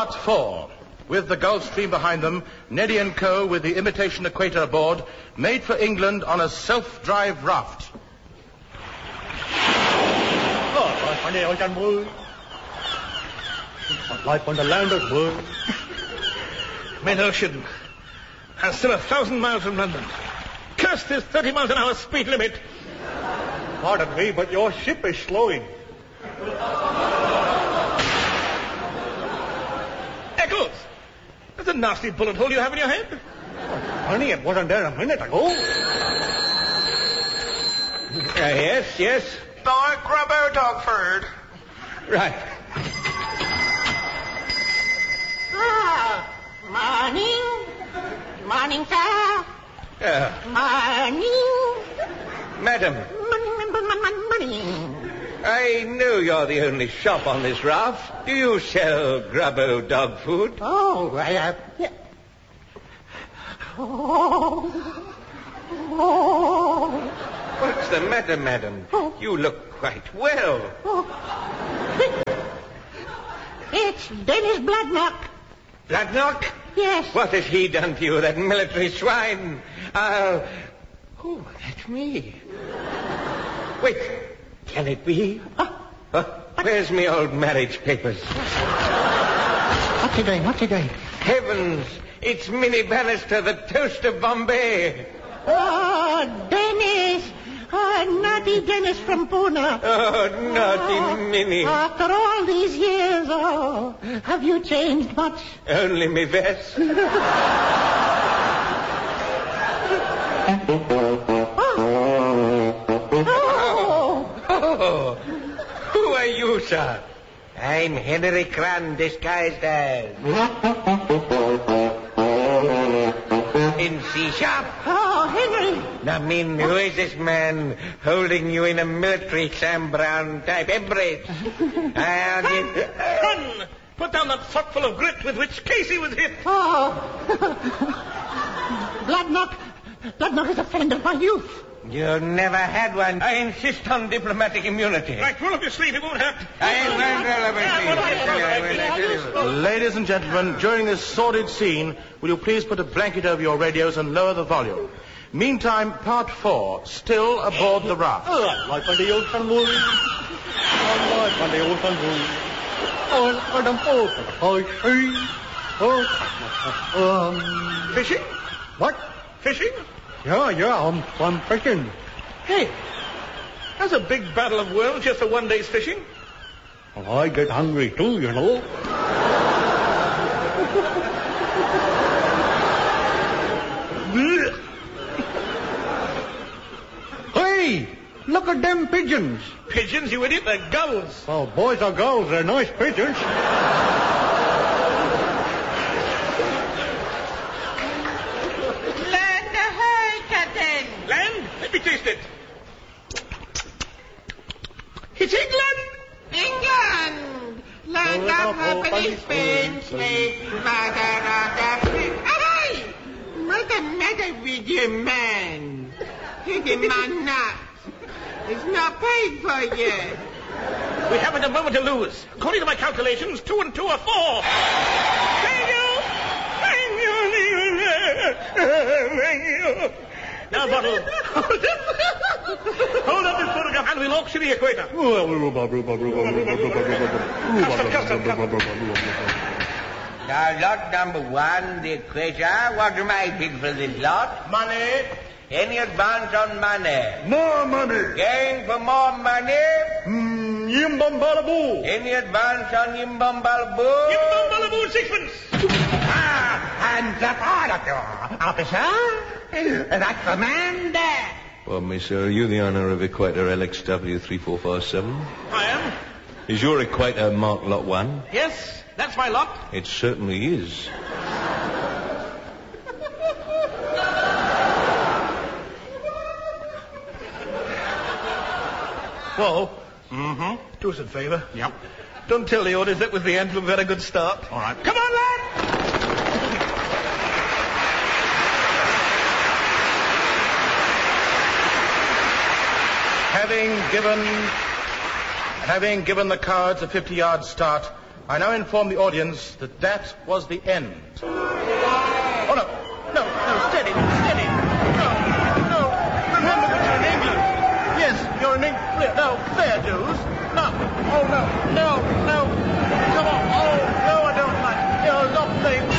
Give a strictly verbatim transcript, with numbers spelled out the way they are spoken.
Part four. With the Gulf Stream behind them, Neddy and Co. with the imitation equator aboard, made for England on a self-drive raft. Life on the land of world. Mid-ocean. And still a thousand miles from London. Curse this thirty miles an hour speed limit. Pardon me, but your ship is slowing. Eccles! That's a nasty bullet hole you have in your head. Honey, it wasn't there a minute ago. Uh, yes, yes. Dog Grubbo Dogford. Right. Ah, morning. Morning, sir. Uh, Morning. madam, Morning, morning. I know you're the only shop on this raft. Do you sell Grubbo dog food? Oh, I have... Uh, oh. Oh. What's the matter, madam? Oh. You look quite well. Oh. It's Dennis Bloodknock. Bloodknock? Yes. What has he done to you, that military swine? I'll... Oh, that's me. Wait, can it be? Uh, Uh, where's me old marriage papers? what's he doing? What's he doing? Heavens, it's Minnie Bannister, the toast of Bombay. Oh, Dennis. Oh, naughty Dennis from Pune. Oh, naughty Minnie. After all these years, oh, have you changed much? Only me vest. Oh. Oh, who are you, sir? I'm Henry Cran, disguised as... In C-sharp. Oh, Henry. Now, mean, who is this man holding you in a military Sam Brown type embrace? I'll get... Run! Put down that sock full of grit with which Casey was hit. Oh. Bloodknock. Bloodknock is a friend of my youth. You never had one. I insist on diplomatic immunity. Right, roll up your sleeve. It won't hurt. I won't roll up my sleeve. I tell you, I will, I tell you. Ladies and gentlemen, during this sordid scene, will you please put a blanket over your radios and lower the volume? Meantime, part four, still aboard the raft. Life on the ocean world. Life on the ocean world. On Adam Pope. I see. Oh, um, Fishing? what? Fishing? Yeah, yeah, I'm, I'm fishing. Hey, that's a big battle of worms just for one day's fishing. Well, I get hungry too, you know. Hey, look at them pigeons. Pigeons, you idiot, they're gulls. Well, boys or girls, they're nice pigeons. Land ahoy, Captain. Land? Let me taste it. It's England! England. Land of hope and Spain, slave, mother of Africa. Hey! What's the matter with you, man? Taking my nuts. It's not paid for yet. We haven't a moment to lose. According to my calculations, two and two are four. Thank you! Thank you! Thank you! Now, Bottle. Hold up this photograph and we'll auction the equator. Custom, custom, custom. Now, lot number one, the equator. What am I bid for this lot? Money. Any advance on money? More money. Going for more money? Mm, Yimbambalaboo. Any advance on Yimbambalaboo? Yimbambalaboo, sixpence. Ah, hands up, all of you. Officer, that's the man there. Well, me, sir, are you the owner of Equator L X W three four five seven? I am. Is your Equator marked Lot one? Yes, that's my lot. It certainly is. Whoa. Mm-hmm. Do us a favour. Yep. Don't tell the orders that was the end of a very good start. All right. Come on, lad! Having given, having given the cards a fifty-yard start, I now inform the audience that that was the end. Oh, no. No, no, steady, steady. No, no. Remember that you're in England. Yes, you're in England. No, fair dues. No. Oh, no, no, no. Come on. Oh, no, I don't like it. You're not playing.